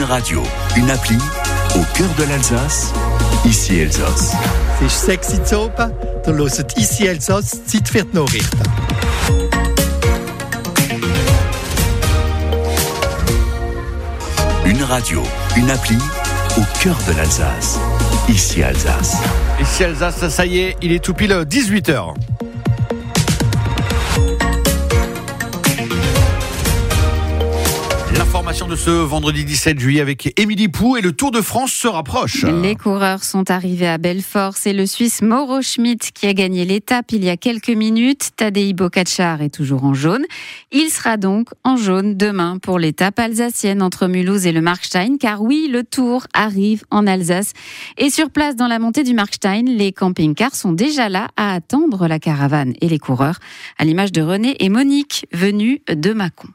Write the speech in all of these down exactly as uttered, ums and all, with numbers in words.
radio, une appli au cœur de l'Alsace, ici Elsass. C'est sexy Zopa, du hörst ici Elsass, Zeit für die Nachrichten. Une radio, une appli au cœur de l'Alsace, ici Alsace. Ici Alsace, ça y est, il est tout pile dix-huit heures. L'information de ce vendredi dix-sept juillet avec Émilie Pou et le Tour de France se rapproche. Les coureurs sont arrivés à Belfort. C'est le Suisse Mauro Schmid qui a gagné l'étape il y a quelques minutes. Tadej Pogačar est toujours en jaune. Il sera donc en jaune demain pour l'étape alsacienne entre Mulhouse et le Markstein. Car oui, le Tour arrive en Alsace. Et sur place dans la montée du Markstein, les camping-cars sont déjà là à attendre la caravane et les coureurs. À l'image de René et Monique, venus de Mâcon.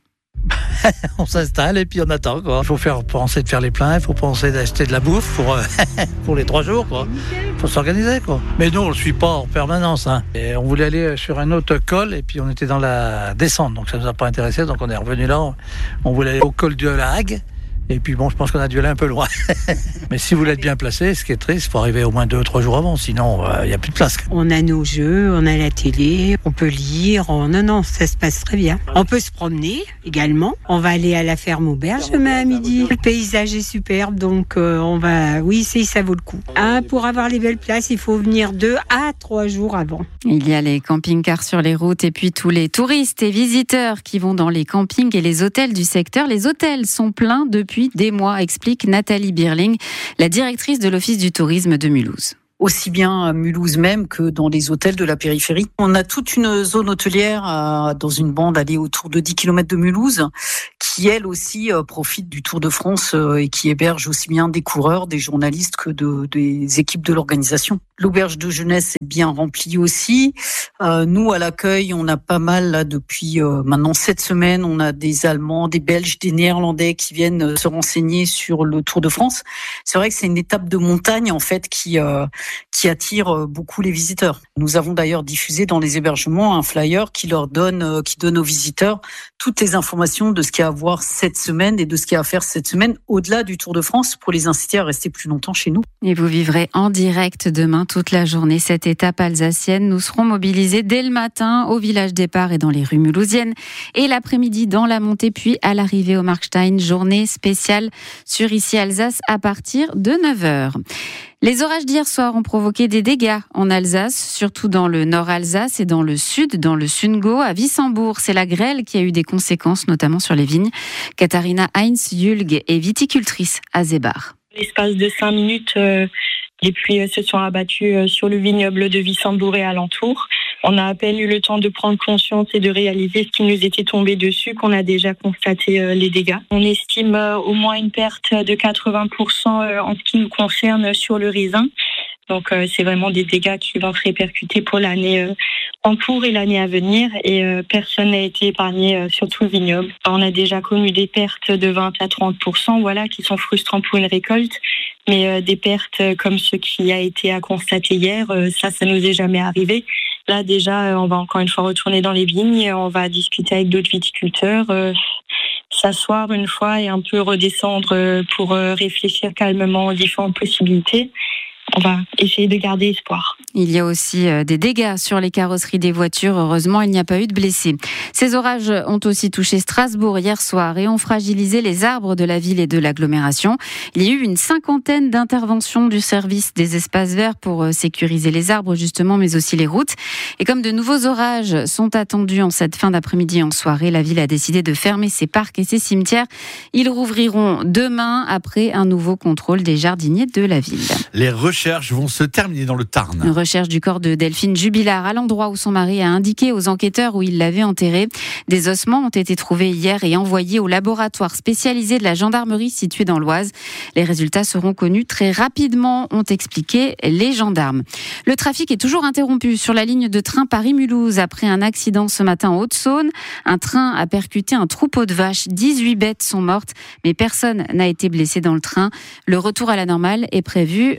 On s'installe et puis on attend, quoi. Il faut faire, penser de faire les pleins, il faut penser d'acheter de la bouffe pour, euh, pour les trois jours, quoi. Il faut s'organiser, quoi. Mais nous, on ne le suit pas en permanence, hein. Et on voulait aller sur un autre col et puis on était dans la descente, donc ça ne nous a pas intéressé, donc on est revenu là. On, on voulait aller au col de la Hague. Et puis bon, je pense qu'on a dû aller un peu loin. Mais si vous voulez être bien placé, ce qui est triste, il faut arriver au moins deux ou trois jours avant, sinon il euh, n'y a plus de place. On a nos jeux, on a la télé, on peut lire. On... Non, non, ça se passe très bien. On peut se promener également. On va aller à la ferme auberge demain à midi. Le paysage est superbe, donc euh, on va... Oui, c'est, ça vaut le coup. Hein, pour avoir les belles places, il faut venir deux à trois jours avant. Il y a les camping-cars sur les routes et puis tous les touristes et visiteurs qui vont dans les campings et les hôtels du secteur. Les hôtels sont pleins depuis des mois, explique Nathalie Birling, la directrice de l'Office du tourisme de Mulhouse. Aussi bien à Mulhouse même que dans les hôtels de la périphérie. On a toute une zone hôtelière euh, dans une bande allée autour de dix kilomètres de Mulhouse qui, elle aussi, euh, profite du Tour de France euh, et qui héberge aussi bien des coureurs, des journalistes que de, des équipes de l'organisation. L'auberge de jeunesse est bien remplie aussi. Euh, nous, à l'accueil, on a pas mal, là, depuis euh, maintenant sept semaines, on a des Allemands, des Belges, des Néerlandais qui viennent se renseigner sur le Tour de France. C'est vrai que c'est une étape de montagne, en fait, qui... Euh, qui attire beaucoup les visiteurs. Nous avons d'ailleurs diffusé dans les hébergements un flyer qui leur donne, qui donne aux visiteurs toutes les informations de ce qu'il y a à voir cette semaine et de ce qu'il y a à faire cette semaine au-delà du Tour de France pour les inciter à rester plus longtemps chez nous. Et vous vivrez en direct demain toute la journée cette étape alsacienne. Nous serons mobilisés dès le matin au village départ et dans les rues mulhousiennes et l'après-midi dans la montée puis à l'arrivée au Markstein. Journée spéciale sur Ici Alsace à partir de neuf heures. Les orages d'hier soir ont provoqué des dégâts en Alsace, surtout dans le nord Alsace et dans le sud, dans le Sundgau, à Wissembourg. C'est la grêle qui a eu des conséquences, notamment sur les vignes. Katharina Heinz-Julg est viticultrice à Seebach. L'espace de cinq minutes, euh, les pluies se sont abattues sur le vignoble de Wissembourg et alentour. On a à peine eu le temps de prendre conscience et de réaliser ce qui nous était tombé dessus qu'on a déjà constaté euh, les dégâts. On estime euh, au moins une perte de quatre-vingts pour cent euh, en ce qui nous concerne sur le raisin. Donc euh, c'est vraiment des dégâts qui vont se répercuter pour l'année euh, en cours et l'année à venir. Et euh, personne n'a été épargné euh, sur tout le vignoble. On a déjà connu des pertes de vingt à trente pour cent, voilà, qui sont frustrantes pour une récolte. Mais euh, des pertes euh, comme ce qui a été à constater hier, euh, ça, ça nous est jamais arrivé. Là, déjà, on va encore une fois retourner dans les vignes, on va discuter avec d'autres viticulteurs, euh, s'asseoir une fois et un peu redescendre pour réfléchir calmement aux différentes possibilités. On va essayer de garder espoir. Il y a aussi des dégâts sur les carrosseries des voitures. Heureusement, il n'y a pas eu de blessés. Ces orages ont aussi touché Strasbourg hier soir et ont fragilisé les arbres de la ville et de l'agglomération. Il y a eu une cinquantaine d'interventions du service des espaces verts pour sécuriser les arbres, justement, mais aussi les routes. Et comme de nouveaux orages sont attendus en cette fin d'après-midi et en soirée, la ville a décidé de fermer ses parcs et ses cimetières. Ils rouvriront demain après un nouveau contrôle des jardiniers de la ville. Les recherches vont se terminer dans le Tarn. Une recherche du corps de Delphine Jubilard à l'endroit où son mari a indiqué aux enquêteurs où il l'avait enterré. Des ossements ont été trouvés hier et envoyés au laboratoire spécialisé de la gendarmerie situé dans l'Oise. Les résultats seront connus très rapidement, ont expliqué les gendarmes. Le trafic est toujours interrompu sur la ligne de train Paris-Mulhouse après un accident ce matin en Haute-Saône. Un train a percuté un troupeau de vaches. dix-huit bêtes sont mortes, mais personne n'a été blessé dans le train. Le retour à la normale est prévu vers vingt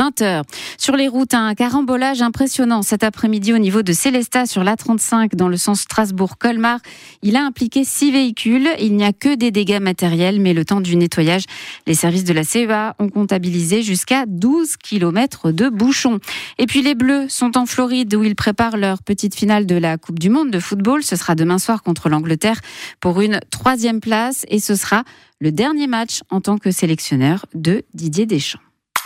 vingt heures. Sur les routes, un carambolage impressionnant cet après-midi au niveau de Célestat sur l'A trente-cinq dans le sens Strasbourg-Colmar. Il a impliqué six véhicules. Il n'y a que des dégâts matériels, mais le temps du nettoyage, les services de la C E A ont comptabilisé jusqu'à douze kilomètres de bouchons. Et puis les Bleus sont en Floride où ils préparent leur petite finale de la Coupe du Monde de football. Ce sera demain soir contre l'Angleterre pour une troisième place et ce sera le dernier match en tant que sélectionneur de Didier Deschamps.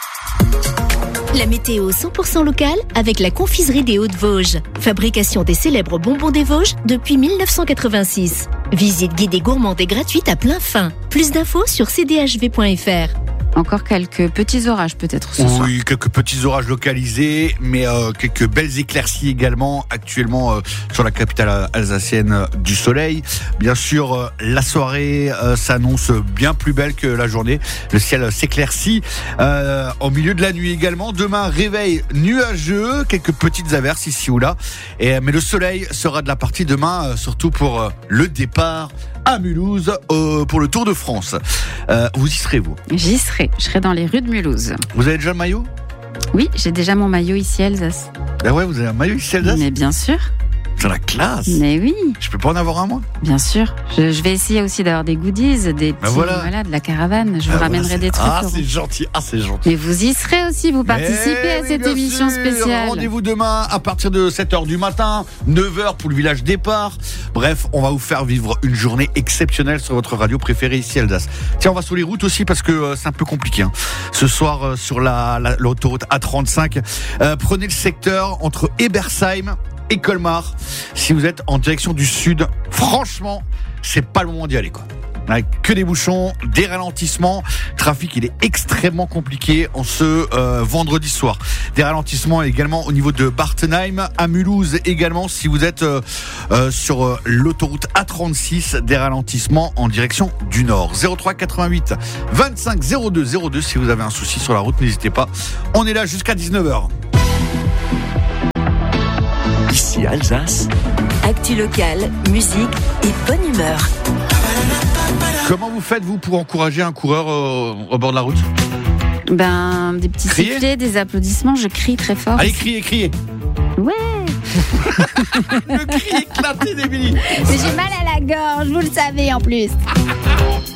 La météo cent pour cent locale avec la confiserie des Hauts-de-Vosges. Fabrication des célèbres bonbons des Vosges depuis mille neuf cent quatre-vingt-six. Visite guidée gourmande et gratuite à plein fin. Plus d'infos sur c d h v point f r. Encore quelques petits orages peut-être ce soir. Oui, quelques petits orages localisés, mais euh, quelques belles éclaircies également actuellement euh, sur la capitale alsacienne euh, du soleil. Bien sûr, euh, la soirée euh, s'annonce bien plus belle que la journée. Le ciel s'éclaircit euh, au milieu de la nuit également. Demain, réveil nuageux, quelques petites averses ici ou là. Et, mais le soleil sera de la partie demain, euh, surtout pour euh, le départ à Mulhouse euh, pour le Tour de France. Euh, vous y serez, vous ? J'y serai. Je serai dans les rues de Mulhouse. Vous avez déjà le maillot ? Oui, j'ai déjà mon maillot ici à Alsace. Ah ouais, vous avez un maillot ici à Alsace ? Mais bien sûr. C'est la classe. Mais oui. Je peux pas en avoir un, moi ? Bien sûr. Je, je vais essayer aussi d'avoir des goodies, des petits, voilà. voilà, de la caravane. Je vous ah ramènerai voilà, des trucs. Ah, c'est gentil. Ah, c'est gentil. Mais vous y serez aussi, vous participez Mais à oui, cette bien émission sûr. spéciale. Rendez-vous demain à partir de sept heures du matin, neuf heures pour le village départ. Bref, on va vous faire vivre une journée exceptionnelle sur votre radio préférée ici à Alsace. Tiens, on va sur les routes aussi parce que euh, c'est un peu compliqué. Hein. Ce soir, euh, sur la, la, l'autoroute A trente-cinq, euh, prenez le secteur entre Ebersheim et Colmar. Si vous êtes en direction du sud, franchement, c'est pas le moment d'y aller, quoi. Avec que des bouchons, des ralentissements. Trafic, il est extrêmement compliqué en ce euh, vendredi soir. Des ralentissements également au niveau de Bartenheim, à Mulhouse également. Si vous êtes euh, euh, sur euh, l'autoroute A trente-six, des ralentissements en direction du nord. zéro trois quatre-vingt-huit vingt-cinq zéro deux zéro deux. Si vous avez un souci sur la route, n'hésitez pas. On est là jusqu'à dix-neuf heures. Ici Alsace. Actu locale, musique et bonne humeur. Comment vous faites, vous, pour encourager un coureur euh, au bord de la route ? Ben, des petits Crier sifflets, des applaudissements. Je crie très fort. Allez, criez, criez. Ouais. Le cri éclaté d'Émilie. Mais j'ai mal à la gorge, vous le savez en plus.